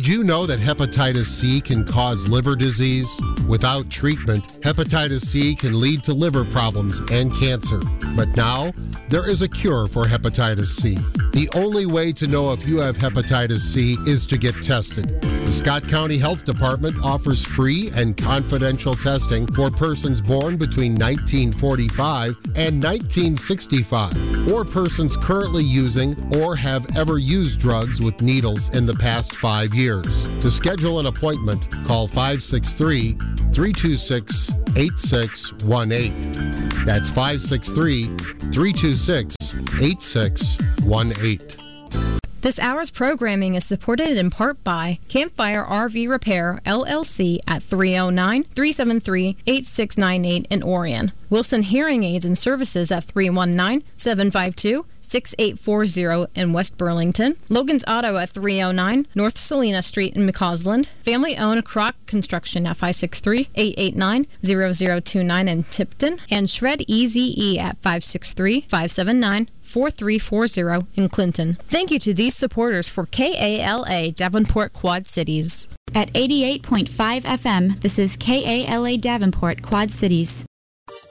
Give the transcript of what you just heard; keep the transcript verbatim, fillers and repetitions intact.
Did you know that hepatitis C can cause liver disease? Without treatment, hepatitis C can lead to liver problems and cancer. But now, there is a cure for hepatitis C. The only way to know if you have hepatitis C is to get tested. The Scott County Health Department offers free and confidential testing for persons born between nineteen forty-five and nineteen sixty-five, or persons currently using or have ever used drugs with needles in the past five years. To schedule an appointment, call five six three, three two six, eight six one eight. That's five six three, three two six, eight six one eight. This hour's programming is supported in part by Campfire R V Repair, L L C at three oh nine, three seven three, eight six nine eight in Orion. Wilson Hearing Aids and Services at three one nine, seven five two, six eight four zero in West Burlington. Logan's Auto at three oh nine, North Salina Street in McCausland. Family-owned Croc Construction at five six three, eight eight nine, zero zero two nine in Tipton. And Shred E Z E at five six three, five seven nine, four three four zero in Clinton. Thank you to these supporters for K A L A Davenport Quad Cities. At eighty-eight point five F M, this is K A L A Davenport Quad Cities.